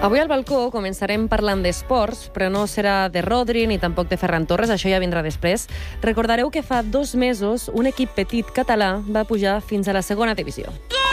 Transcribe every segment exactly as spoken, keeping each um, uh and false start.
Avui al balcó començarem parlant d'esports, però no serà de Rodri ni tampoc de Ferran Torres, això ja vindrà després. Recordareu que fa dos mesos un equip petit català va pujar fins a la segona divisió.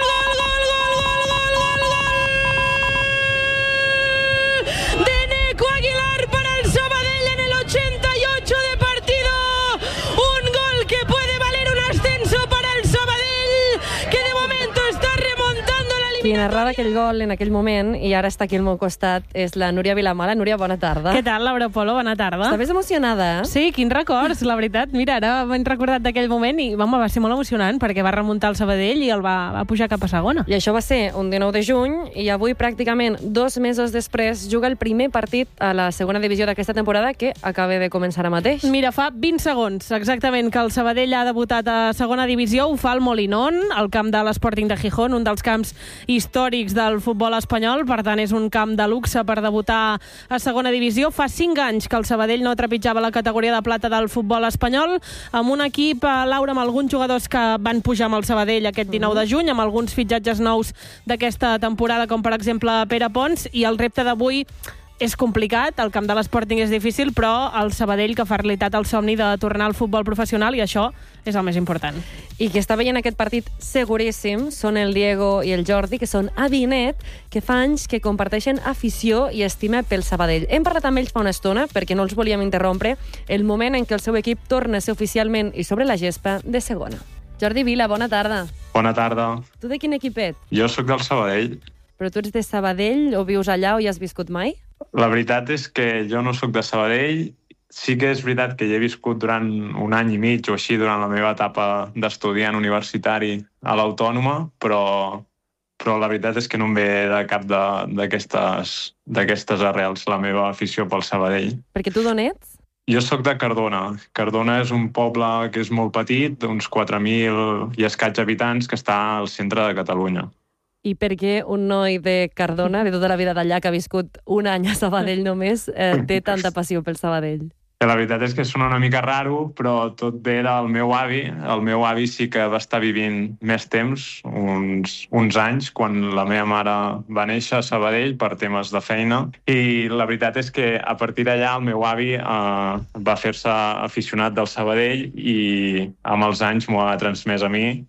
Qui narrava aquell gol en aquell moment, i ara està aquí al meu costat, és la Núria Vilamala. Núria, bona tarda. Què tal, Laura Polo? Bona tarda. Estaves emocionada, eh? Sí, quins records, la veritat. Mira, ara m'he recordat d'aquell moment i vam, va ser molt emocionant perquè va remuntar el Sabadell i el va, va pujar cap a segona. I això va ser un dinou de juny i avui, pràcticament dos mesos després, juga el primer partit a la segona divisió d'aquesta temporada que acaba de començar ara mateix. Mira, fa vint segons exactament que el Sabadell ha debutat a segona divisió. Ho fa el Molinón, al camp de l'Sporting de Gijón, un dels camps històrics del futbol espanyol, per tant és un camp de luxe per debutar a segona divisió. Fa cinc anys que el Sabadell no trepitjava la categoria de plata del futbol espanyol, amb un equip, Laura, amb alguns jugadors que van pujar amb el Sabadell aquest dinou de juny, amb alguns fitxatges nous d'aquesta temporada, com per exemple Pere Pons, i el repte d'avui és complicat, el camp de l'Sporting és difícil, però el Sabadell que fa realitat el somni de tornar al futbol professional, i això és el més important. I qui està veient aquest partit seguríssim són el Diego i el Jordi, que són avi i net, que fa anys que comparteixen afició i estima pel Sabadell. Hem parlat amb ells fa una estona, perquè no els volíem interrompre, el moment en què el seu equip torna a ser oficialment i sobre la gespa de segona. Jordi Vila, bona tarda. Bona tarda. Tu de quin equip ets? Jo sóc del Sabadell. Però tu ets de Sabadell o vius allà o hi has viscut mai? La veritat és que jo no sóc de Sabadell. Sí que és veritat que hi he viscut durant un any i mig o així durant la meva etapa d'estudiant universitari a l'Autònoma, però, però la veritat és que no em ve de cap d'aquestes d'aquestes arrels la meva afició pel Sabadell. Perquè tu d'on ets? Jo sóc de Cardona. Cardona és un poble que és molt petit, d'uns quatre mil i escaig habitants, que està al centre de Catalunya. I per què un noi de Cardona, de tota la vida d'allà, que ha viscut un any a Sabadell només, eh, té tanta passió pel Sabadell? La veritat és que sona una mica raro, però tot ve del meu avi. El meu avi sí que va estar vivint més temps, uns, uns anys, quan la meva mare va néixer a Sabadell per temes de feina. I la veritat és que a partir d'allà el meu avi eh, va fer-se aficionat del Sabadell i amb els anys m'ho ha transmès a mi,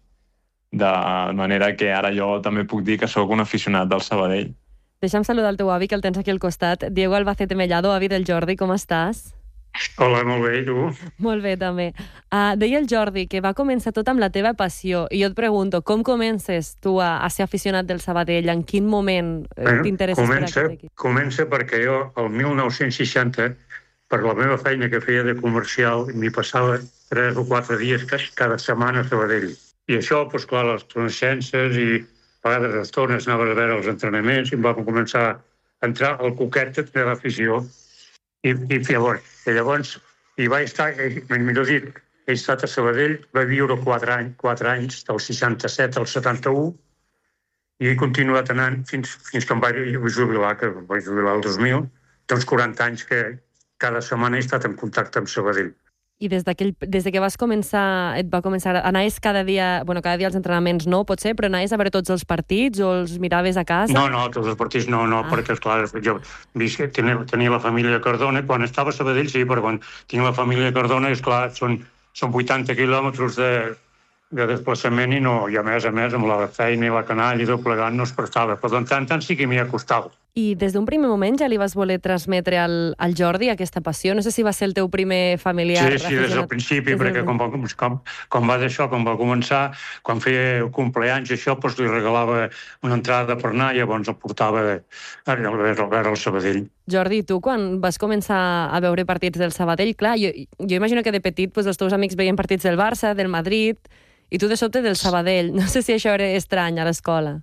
de manera que ara jo també puc dir que sóc un aficionat del Sabadell. Deixa'm saludar el teu avi, que el tens aquí al costat. Diego Albacete Mellado, avi del Jordi, com estàs? Hola, molt bé, i tu? Molt bé, també. Uh, deia el Jordi que va començar tot amb la teva passió, i jo et pregunto, com comences tu a, a ser aficionat del Sabadell? En quin moment bueno, t'interesses comença, per aquest equip? Comença perquè jo, el mil nou-cents seixanta, per la meva feina que feia de comercial, m'hi passava tres o quatre dies cada setmana a Sabadell. I això, doncs clar, les coneixences i a vegades estones anaves a veure els entrenaments i em va començar a entrar al coquet de l'afició. I, i llavors, i llavors hi vaig estar, millor dit, he estat a Sabadell, va viure quatre anys, quatre anys, del seixanta-set al setanta-u, i he continuat anant fins, fins que em vaig jubilar, que em vaig jubilar el dos mil, doncs quaranta anys que cada setmana he estat en contacte amb Sabadell. I des, des de que vas començar, et va començar, anaves cada dia, bueno, cada dia als entrenaments no, potser, però anaves a veure tots els partits o els miraves a casa? No, no, tots els partits no, no, ah. perquè, esclar, jo visc, tenia, tenia la família a Cardona, quan estava a Sabadell sí, però quan tinc la família a Cardona, esclar, són, són vuitanta quilòmetres de, de desplaçament i no, i a més a més, amb la feina i la canalla i tot plegat no es prestava, però tant tant sí que m'hi ha costat. I des d'un primer moment ja li vas voler transmetre al, al Jordi aquesta passió? No sé si va ser el teu primer familiar. Sí, sí, des del principi, des perquè com va, com, com va d'això, com va començar, quan feia compleanys això, doncs li regalava una entrada per anar i llavors el portava a veure el Sabadell. Jordi, tu quan vas començar a veure partits del Sabadell, clar, jo, jo imagino que de petit doncs, els teus amics veien partits del Barça, del Madrid, i tu de sobte del Sabadell. No sé si això era estrany a l'escola.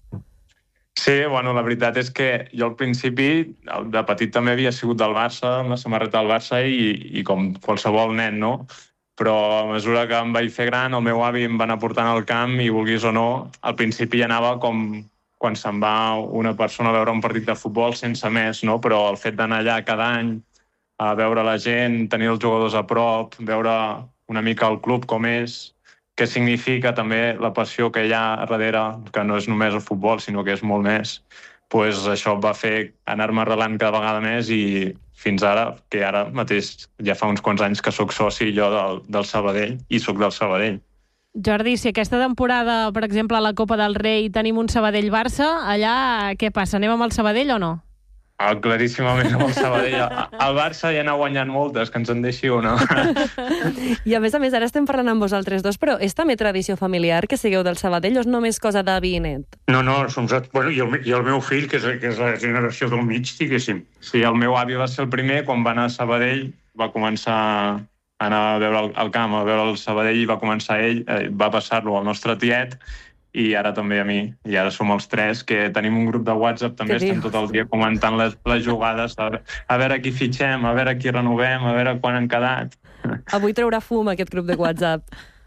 Sí, bueno, la veritat és que jo al principi, de petit també havia sigut del Barça, amb la samarreta del Barça i, i com qualsevol nen, no? Però a mesura que em vaig fer gran, el meu avi em va anar portant al camp i, vulguis o no, al principi anava com quan se'n va una persona a veure un partit de futbol sense més, no? Però el fet d'anar allà cada any, a veure la gent, tenir els jugadors a prop, veure una mica el club com és, què significa també la passió que hi ha darrere, que no és només el futbol, sinó que és molt més. pues això va fer anar-me arrelant cada vegada més i fins ara, que ara mateix ja fa uns quants anys que sóc soci jo del, del Sabadell i sóc del Sabadell. Jordi, si aquesta temporada, per exemple, a la Copa del Rei tenim un Sabadell-Barça, allà què passa? Anem amb el Sabadell o no? Ah, claríssimament amb el Sabadell. El Barça ja n'ha guanyat moltes, que ens en deixi una. I a més a més, ara estem parlant amb vosaltres dos, però és també tradició familiar que sigueu del Sabadell o és només cosa d'avi i net? No, no, som... Bueno, i, el, i el meu fill, que és, que és la generació del mig, diguéssim. Sí, el meu avi va ser el primer, quan va anar a Sabadell, va començar a anar a veure el, el camp, a veure el Sabadell, i va començar ell, eh, va passar-lo al nostre tiet, i ara també a mi. I ara som els tres, que tenim un grup de WhatsApp, també estem tot el dia comentant les, les jugades, a, a veure qui fitxem, a veure qui renovem, a veure quan han quedat. Avui traurà fum aquest grup de WhatsApp.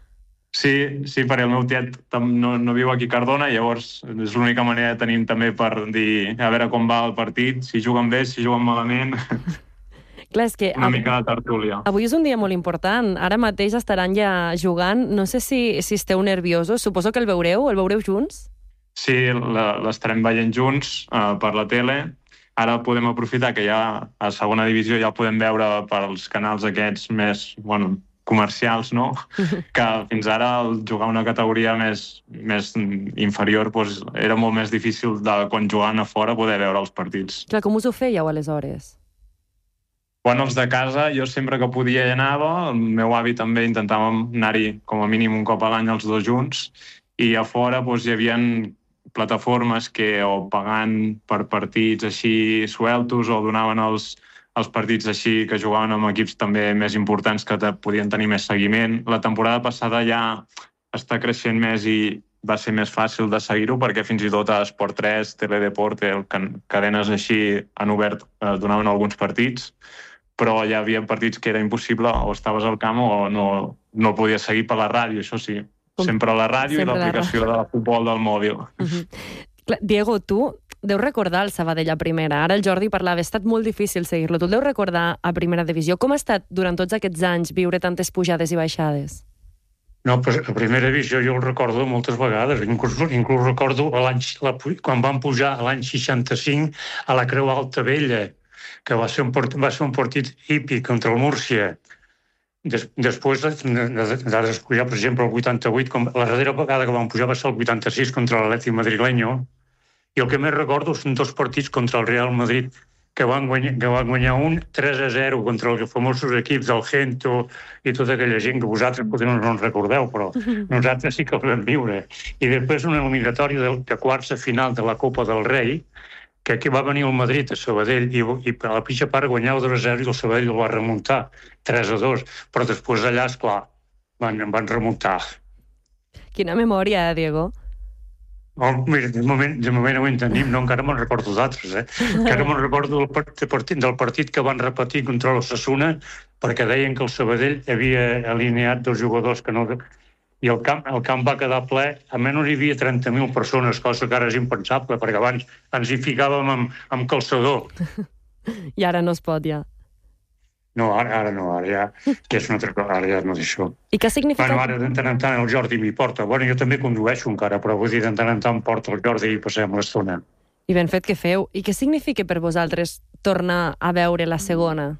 Sí, sí, perquè el meu tiet no, no viu aquí a Cardona, llavors és l'única manera que tenim també per dir a veure com va el partit, si juguen bé, si juguen malament. Clar, és que una avui, mica de tertúlia. Avui és un dia molt important. Ara mateix estaran ja jugant. No sé si, si esteu nerviosos. Suposo que el veureu. El veureu junts? Sí, l'estarem veient junts uh, per la tele. Ara podem aprofitar que ja a segona divisió ja el podem veure pels canals aquests més, bueno, comercials, no? Que fins ara el jugar una categoria més, més inferior doncs, era molt més difícil de quan jugant a fora poder veure els partits. Clar, com us ho fèieu aleshores? Bueno, els de casa, jo sempre que podia hi anava, el meu avi també intentàvem anar-hi com a mínim un cop a l'any els dos junts, i a fora doncs, hi havia plataformes que o pagant per partits així sueltos o donaven els, els partits així que jugaven amb equips també més importants que podien tenir més seguiment. La temporada passada ja està creixent més i va ser més fàcil de seguir-ho perquè fins i tot a Esport tres, Teledeporte, cadenes així han obert, eh, donaven alguns partits, però hi havia partits que era impossible, o estaves al camp o no, no el podies seguir per la ràdio, això sí. Sempre a la ràdio i l'aplicació de futbol del mòbil. Uh-huh. Diego, tu deus recordar el Sabadell a primera. Ara el Jordi parlava, ha estat molt difícil seguir-lo. Tu el deus recordar a primera divisió. Com ha estat durant tots aquests anys viure tantes pujades i baixades? No, però a primera divisió jo el recordo moltes vegades. Inclús, inclús recordo la, quan van pujar l'any seixanta-cinc a la Creu Alta Vella, que va ser un, va ser un partit hípic contra el Múrcia. Des, després de, de, de despujar, per exemple, el vuitanta-vuit, com la darrera vegada que van pujar va ser el vuitanta-sis contra l'Atlètic Madrileño, i el que més recordo són dos partits contra el Real Madrid, que van guanyar, que van guanyar un tres a zero contra els famosos equips del Gento i tota aquella gent que vosaltres potser no en recordeu, però nosaltres sí que el vam viure. I després una eliminatòria de, de quarts de final de la Copa del Rei, que aquí va venir el Madrid a Sabadell i, i a la pitja part guanyava dos a zero i el Sabadell el va remuntar tres a dos, però després d'allà, esclar, van, van remuntar. Quina memòria, eh, Diego? Oh, mira, de moment, de moment no ho entenim, no, encara me'n recordo d'altres, eh? Encara me'n recordo del partit, del partit que van repetir contra l'Ossassuna perquè deien que el Sabadell havia alineat dos jugadors que no... I el camp, el camp va quedar ple, almenys hi havia trenta mil persones, cosa que ara és impensable, perquè abans ens hi ficàvem amb, amb calçador. I ara no es pot, ja. No, ara, ara no, ara ja, ja és una altra cosa, ara ja no és això. I què ha significat? Bueno, ara de tant en tant el Jordi m'hi porta. Bueno, jo també condueixo encara, però vull dir, de tant en tant porta el Jordi i passem l'estona. I ben fet que feu. I què significa per vosaltres tornar a veure la segona?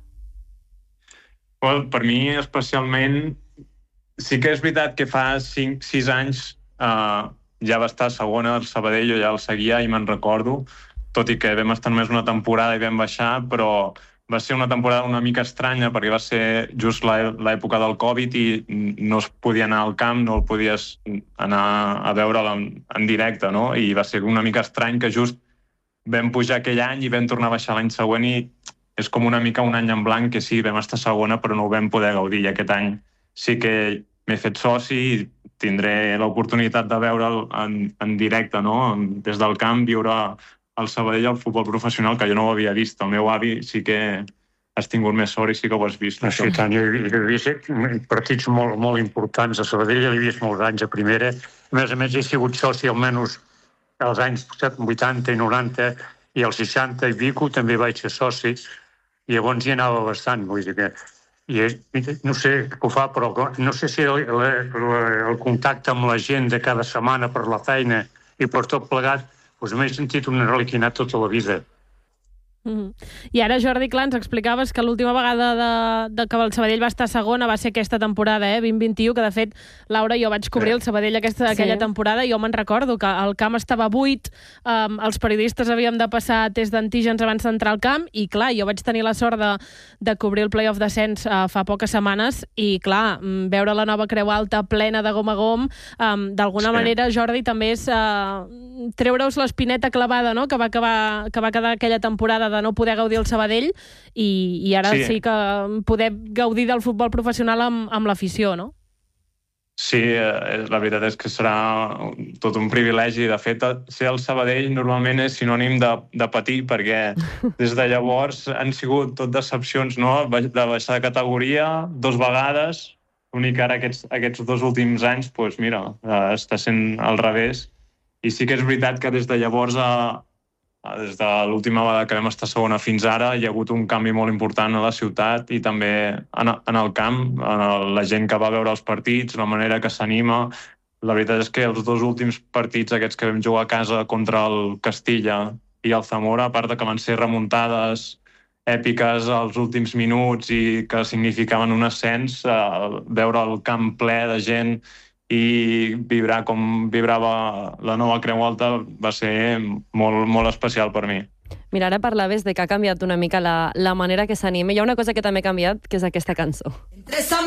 Well, per mi, especialment, sí que és veritat que fa cinc sis anys uh, ja va estar segona al Sabadell, jo ja el seguia i me'n recordo, tot i que vam estar només una temporada i vam baixar, però va ser una temporada una mica estranya perquè va ser just l'època del Covid i no es podia anar al camp, no el podies anar a veure en, en directe, no? I va ser una mica estrany que just vam pujar aquell any i vam tornar a baixar l'any següent i és com una mica un any en blanc que sí, vam estar segona però no ho vam poder gaudir i aquest any sí que m'he fet soci i tindré l'oportunitat de veure'l en, en directe, no? Des del camp, viure el Sabadell al futbol professional, que jo no ho havia vist. El meu avi sí que has tingut més sort i sí que ho has vist. Sí, tant, jo he vist partits molt, molt importants a Sabadell, ja l'he vist molts anys a primera. A més a més, he sigut soci almenys als anys vuitanta i noranta i als seixanta i pico també vaig ser soci i llavors hi anava bastant, vull dir que i no sé què ho fa, però no sé si el, el, el contacte amb la gent de cada setmana per la feina i per tot plegat doncs m'he sentit un arlequinat tota la vida. Mm. I ara, Jordi, clar, ens explicaves que l'última vegada de, de que el Sabadell va estar segona va ser aquesta temporada, eh, vint vint u, que de fet, Laura, jo vaig cobrir el Sabadell aquesta, sí. aquella temporada i jo me'n recordo que el camp estava buit, um, els periodistes havíem de passar test d'antígens abans d'entrar al camp i, clar, jo vaig tenir la sort de, de cobrir el play-off d'ascens uh, fa poques setmanes i, clar, veure la nova Creu Alta plena de gom a gom, um, d'alguna sí. manera, Jordi, també és uh, treure-us l'espineta clavada, no?, que va, acabar, que va quedar aquella temporada de no poder gaudir el Sabadell i, i ara sí. sí que poder gaudir del futbol professional amb, amb l'afició, no? Sí, eh, la veritat és que serà tot un privilegi. De fet, ser el Sabadell normalment és sinònim de, de patir, perquè des de llavors han sigut tot decepcions, no?, de baixar de categoria dos vegades, l'únic ara aquests, aquests dos últims anys, doncs mira, eh, està sent al revés. I sí que és veritat que des de llavors a Des de l'última vegada que vam estar segona fins ara hi ha hagut un canvi molt important a la ciutat i també en, en el camp, en el, la gent que va veure els partits, la manera que s'anima. La veritat és que els dos últims partits aquests que vam jugar a casa contra el Castilla i el Zamora, a part de que van ser remuntades èpiques als últims minuts i que significaven un ascens, eh, veure el camp ple de gent i vibrar com vibrava la nova Creu Alta va ser molt, molt especial per mi. Mira, ara parlaves de que ha canviat una mica la, la manera que s'anima. Hi ha una cosa que també ha canviat, que és aquesta cançó.